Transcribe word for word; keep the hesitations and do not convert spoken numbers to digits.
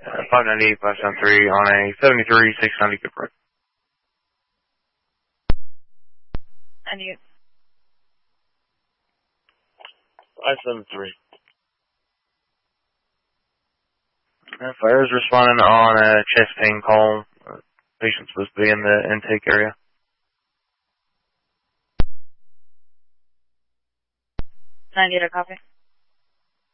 Uh, five ninety-eight, five seventy-three on a seventy-three, six ninety good break. And you? five seven three. Uh, fire is responding on a chest pain call. Uh, patient's supposed to be in the intake area. ninety-eight, copy.